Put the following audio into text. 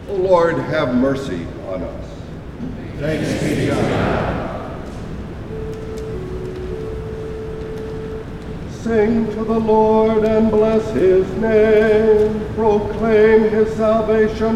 O Lord, have mercy on us. Thanks be to God. Sing to the Lord and bless his name. Proclaim his salvation